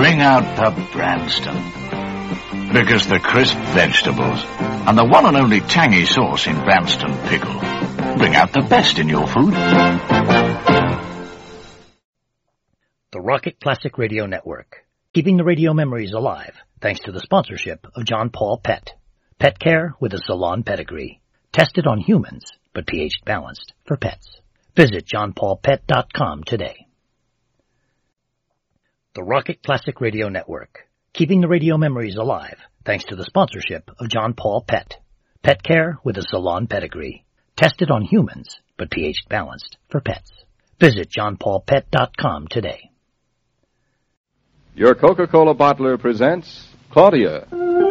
bring out the Branston. Because the crisp vegetables and the one and only tangy sauce in Branston Pickle bring out the best in your food. The Rocket Classic Radio Network, keeping the radio memories alive thanks to the sponsorship of John Paul Pet. Pet care with a salon pedigree. Tested on humans, but pH balanced for pets. Visit johnpaulpet.com today. The Rocket Classic Radio Network, keeping the radio memories alive thanks to the sponsorship of John Paul Pet. Pet care with a salon pedigree. Tested on humans, but pH balanced for pets. Visit johnpaulpet.com today. Your Coca-Cola bottler presents Claudia.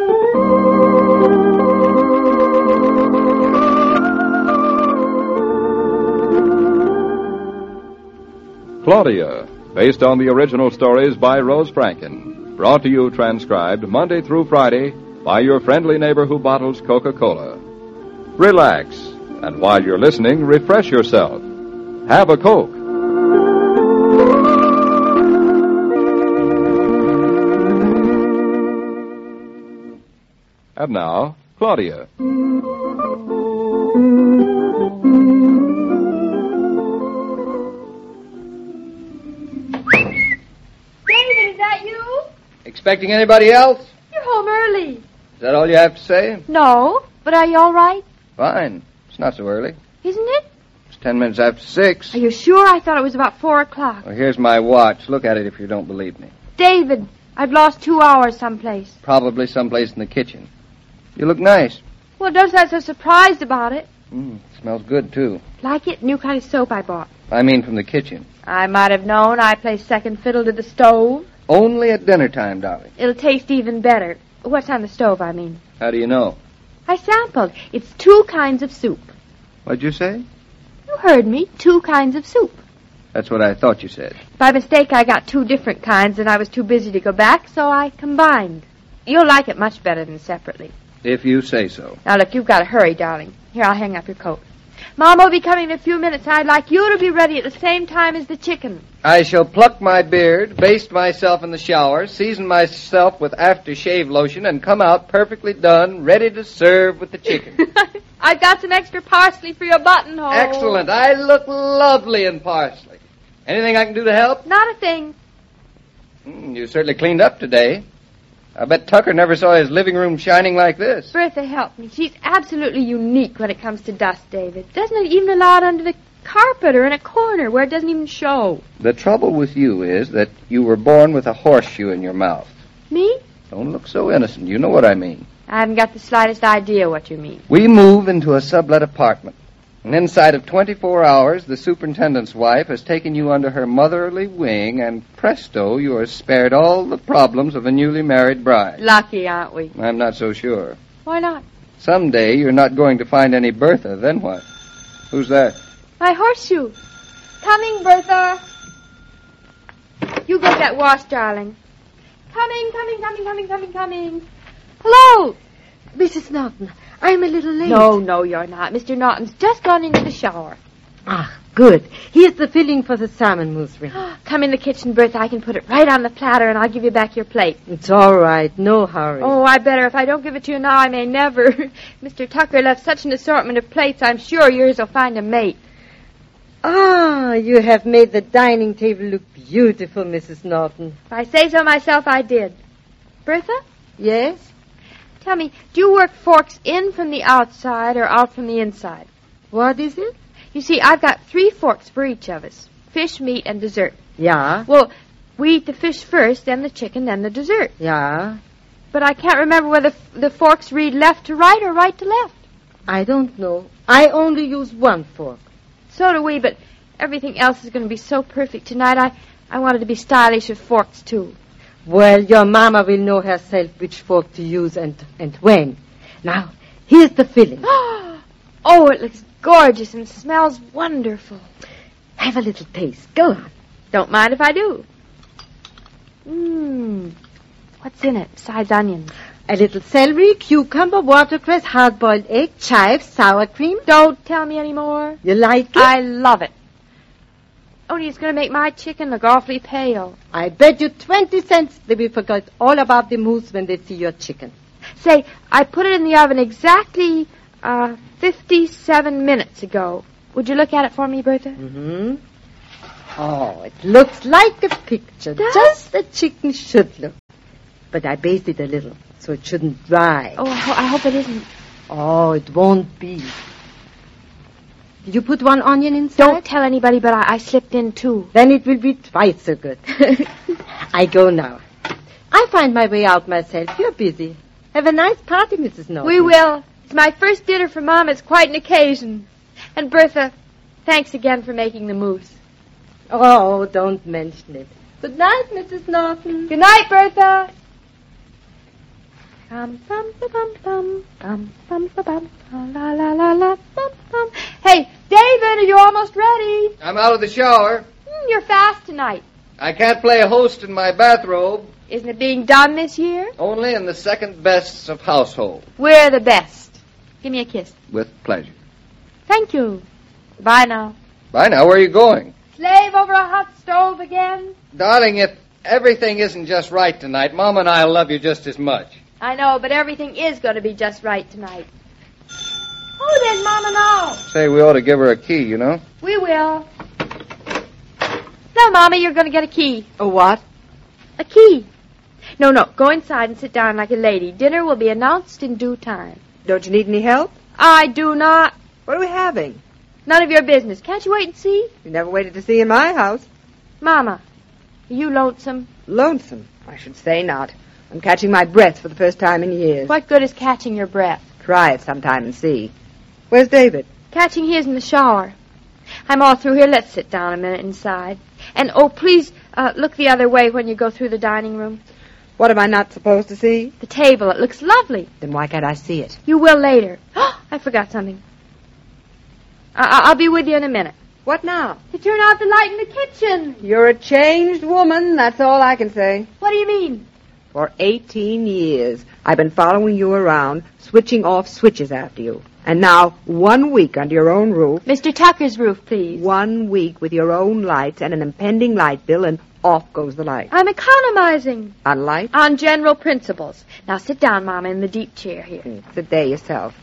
Claudia, based on the original stories by Rose Franken. Brought to you transcribed Monday through Friday by your friendly neighbor who bottles Coca-Cola. Relax, and while you're listening, refresh yourself. Have a Coke. And now, Claudia. Expecting anybody else? You're home early. Is that all you have to say? No, but are you all right? Fine. It's not so early. Isn't it? It's 10 minutes after 6. Are you sure? I thought it was about 4 o'clock. Well, here's my watch. Look at it if you don't believe me. David, I've lost 2 hours someplace. Probably someplace in the kitchen. You look nice. Well, don't sound so surprised about it. Smells good, too. Like it? New kind of soap I bought. I mean from the kitchen. I might have known. I play second fiddle to the stove. Only at dinner time, darling. It'll taste even better. What's on the stove, I mean? How do you know? I sampled. It's 2 kinds of soup. What'd you say? You heard me. 2 kinds of soup. That's what I thought you said. By mistake, I got 2 different kinds, and I was too busy to go back, so I combined. You'll like it much better than separately. If you say so. Now, look, you've got to hurry, darling. Here, I'll hang up your coat. Mom will be coming in a few minutes, and I'd like you to be ready at the same time as the chicken. I shall pluck my beard, baste myself in the shower, season myself with aftershave lotion, and come out perfectly done, ready to serve with the chicken. I've got some extra parsley for your buttonhole. Excellent. I look lovely in parsley. Anything I can do to help? Not a thing. You certainly cleaned up today. I bet Tucker never saw his living room shining like this. Bertha helped me. She's absolutely unique when it comes to dust, David. Doesn't even allow it under the carpet or in a corner where it doesn't even show. The trouble with you is that you were born with a horseshoe in your mouth. Me? Don't look so innocent. You know what I mean. I haven't got the slightest idea what you mean. We move into a sublet apartment. And inside of 24 hours, the superintendent's wife has taken you under her motherly wing, and presto, you are spared all the problems of a newly married bride. Lucky, aren't we? I'm not so sure. Why not? Someday you're not going to find any Bertha, then what? Who's that? My horseshoe. Coming, Bertha. You get that wash, darling. Coming. Hello. Mrs. Norton, I'm a little late. No, you're not. Mr. Norton's just gone into the shower. Ah, good. Here's the filling for the salmon mousse ring. Come in the kitchen, Bertha. I can put it right on the platter, and I'll give you back your plate. It's all right. No hurry. Oh, I better. If I don't give it to you now, I may never. Mr. Tucker left such an assortment of plates, I'm sure yours will find a mate. Ah, you have made the dining table look beautiful, Mrs. Norton. If I say so myself, I did. Bertha? Yes? Tell me, do you work forks in from the outside or out from the inside? What is it? You see, I've got 3 forks for each of us. Fish, meat, and dessert. Yeah? Well, we eat the fish first, then the chicken, then the dessert. Yeah? But I can't remember whether the forks read left to right or right to left. I don't know. I only use 1 fork. So do we, but everything else is going to be so perfect tonight. I wanted to be stylish with forks, too. Well, your mama will know herself which fork to use and when. Now, here's the filling. Oh, it looks gorgeous and smells wonderful. Have a little taste. Go on. Don't mind if I do. What's in it besides onions? A little celery, cucumber, watercress, hard-boiled egg, chives, sour cream. Don't tell me any more. You like it? I love it. Only it's going to make my chicken look awfully pale. I bet you 20 cents they will forget all about the moose when they see your chicken. Say, I put it in the oven exactly 57 minutes ago. Would you look at it for me, Bertha? Mm-hmm. Oh, it looks like a picture. Does? Just the chicken should look. But I basted it a little, so it shouldn't dry. Oh, I hope it isn't. Oh, it won't be. Did you put one onion inside? Don't tell anybody, but I slipped in two. Then it will be twice so good. I go now. I find my way out myself. You're busy. Have a nice party, Mrs. Norton. We will. It's my first dinner for Mom. It's quite an occasion. And Bertha, thanks again for making the mousse. Oh, don't mention it. Good night, Mrs. Norton. Good night, Bertha. Bum bum bum bum bum bum bum la la la la bum bum. Hey, David, are you almost ready? I'm out of the shower. You're fast tonight. I can't play host in my bathrobe. Isn't it being done this year? Only in the second best of household. We're the best. Give me a kiss. With pleasure. Thank you. Bye now. Bye now. Where are you going? Slave over a hot stove again? Darling, if everything isn't just right tonight, Mom and I'll love you just as much. I know, but everything is going to be just right tonight. Oh, there's Mama now. Say, we ought to give her a key, you know? We will. No, Mama, you're going to get a key. A what? A key. No, go inside and sit down like a lady. Dinner will be announced in due time. Don't you need any help? I do not. What are we having? None of your business. Can't you wait and see? You never waited to see in my house. Mama, are you lonesome? Lonesome? I should say not. I'm catching my breath for the first time in years. What good is catching your breath? Try it sometime and see. Where's David? Catching his in the shower. I'm all through here. Let's sit down a minute inside. And, oh, please, look the other way when you go through the dining room. What am I not supposed to see? The table. It looks lovely. Then why can't I see it? You will later. I forgot something. I'll be with you in a minute. What now? To turn out the light in the kitchen. You're a changed woman, that's all I can say. What do you mean? For 18 years, I've been following you around, switching off switches after you. And now, 1 week under your own roof. Mr. Tucker's roof, please. 1 week with your own lights and an impending light bill, and off goes the light. I'm economizing. On light? On general principles. Now sit down, Mama, in the deep chair here. Sit there yourself.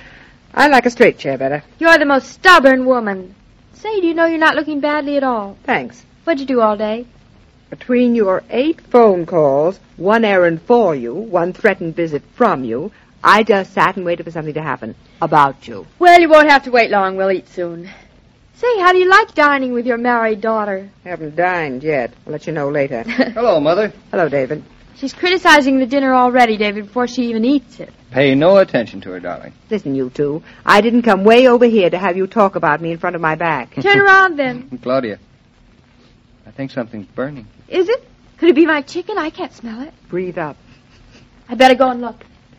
I like a straight chair better. You're the most stubborn woman. Say, do you know you're not looking badly at all? Thanks. What'd you do all day? Between your 8 phone calls, 1 errand for you, 1 threatened visit from you, I just sat and waited for something to happen. About you. Well, you won't have to wait long. We'll eat soon. Say, how do you like dining with your married daughter? Haven't dined yet. I'll let you know later. Hello, Mother. Hello, David. She's criticizing the dinner already, David, before she even eats it. Pay no attention to her, darling. Listen, you two. I didn't come way over here to have you talk about me in front of my back. Turn around, then. Claudia, I think something's burning. Is it? Could it be my chicken? I can't smell it. Breathe up. I better go and look.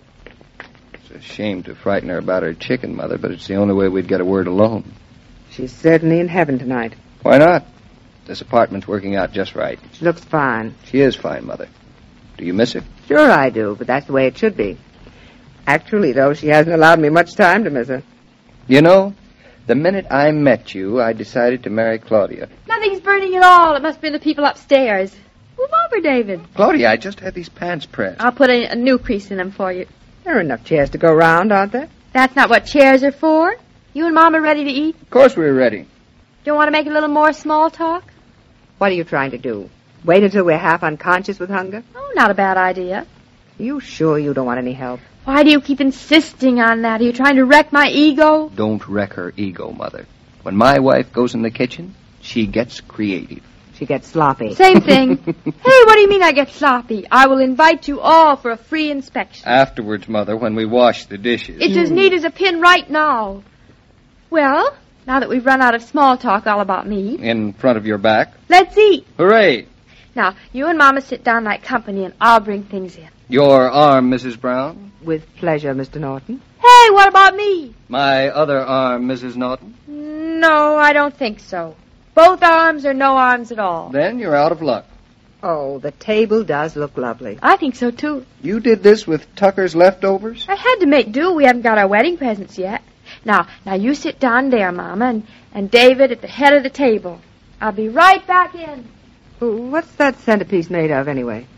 It's a shame to frighten her about her chicken, Mother, but it's the only way we'd get a word alone. She's certainly in heaven tonight. Why not? This apartment's working out just right. She looks fine. She is fine, Mother. Do you miss her? Sure I do, but that's the way it should be. Actually, though, she hasn't allowed me much time to miss her. You know, the minute I met you, I decided to marry Claudia. Nothing's burning at all. It must be the people upstairs. Move over, David. Claudia, I just had these pants pressed. I'll put a new crease in them for you. There are enough chairs to go round, aren't there? That's not what chairs are for. You and Mom are ready to eat? Of course we're ready. Don't want to make a little more small talk? What are you trying to do? Wait until we're half unconscious with hunger? Oh, not a bad idea. You sure you don't want any help? Why do you keep insisting on that? Are you trying to wreck my ego? Don't wreck her ego, Mother. When my wife goes in the kitchen, she gets creative. She gets sloppy. Same thing. Hey, what do you mean I get sloppy? I will invite you all for a free inspection. Afterwards, Mother, when we wash the dishes. It's as neat as a pin right now. Well, now that we've run out of small talk all about me, In front of your back. let's eat. Hooray! Now, you and Mama sit down like company, and I'll bring things in. Your arm, Mrs. Brown. With pleasure, Mr. Norton. Hey, what about me? My other arm, Mrs. Norton. No, I don't think so. Both arms or no arms at all. Then you're out of luck. Oh, the table does look lovely. I think so, too. You did this with Tucker's leftovers? I had to make do. We haven't got our wedding presents yet. Now you sit down there, Mama, and David at the head of the table. I'll be right back in. What's that centerpiece made of, anyway?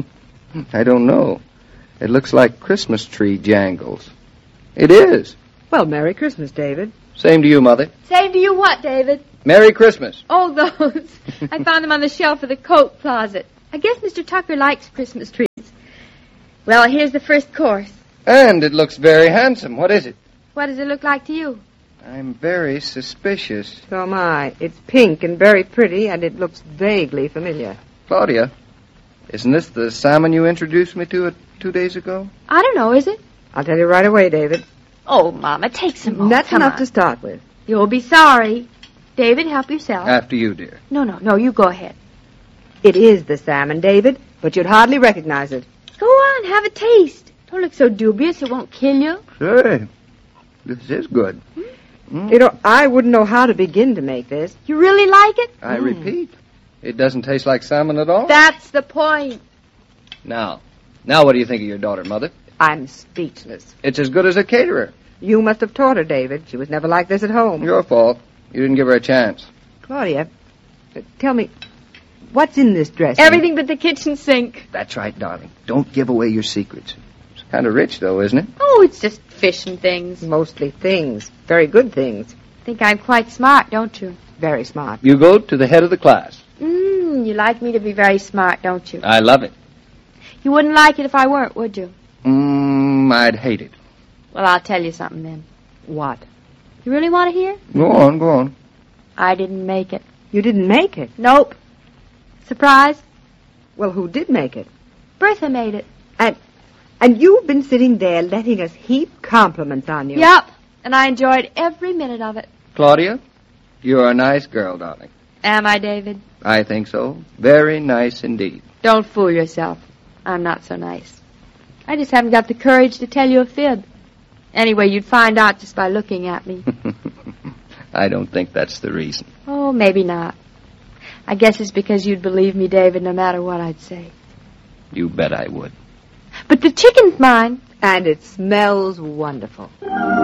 I don't know. It looks like Christmas tree jangles. It is. Well, Merry Christmas, David. Same to you, Mother. Same to you what, David? Merry Christmas. Oh, those. I found them on the shelf of the coat closet. I guess Mr. Tucker likes Christmas trees. Well, here's the first course. And it looks very handsome. What is it? What does it look like to you? I'm very suspicious. So am I. It's pink and very pretty, and it looks vaguely familiar. Claudia, isn't this the salmon you introduced me to 2 days ago? I don't know, is it? I'll tell you right away, David. Oh, Mama, take some more. That's Come enough on. to start with. You'll be sorry. David, help yourself. After you, dear. No, you go ahead. It is the salmon, David, but you'd hardly recognize it. Go on, have a taste. Don't look so dubious, it won't kill you. Say, this is good. You know, I wouldn't know how to begin to make this. You really like it? I repeat, it doesn't taste like salmon at all. That's the point. Now what do you think of your daughter, Mother? I'm speechless. It's as good as a caterer. You must have taught her, David. She was never like this at home. Your fault. You didn't give her a chance. Claudia, tell me, what's in this dress? Everything but the kitchen sink. That's right, darling. Don't give away your secrets. It's kind of rich, though, isn't it? Oh, it's just fish and things. Mostly things. Very good things. Think I'm quite smart, don't you? Very smart. You go to the head of the class. You like me to be very smart, don't you? I love it. You wouldn't like it if I weren't, would you? I'd hate it. Well, I'll tell you something then. What? You really want to hear? Go on. I didn't make it. You didn't make it? Nope. Surprise? Well, who did make it? Bertha made it. And you've been sitting there letting us heap compliments on you. Yep. And I enjoyed every minute of it. Claudia, you're a nice girl, darling. Am I, David? I think so. Very nice indeed. Don't fool yourself. I'm not so nice. I just haven't got the courage to tell you a fib. Anyway, you'd find out just by looking at me. I don't think that's the reason. Oh, maybe not. I guess it's because you'd believe me, David, no matter what I'd say. You bet I would. But the chicken's mine. And it smells wonderful.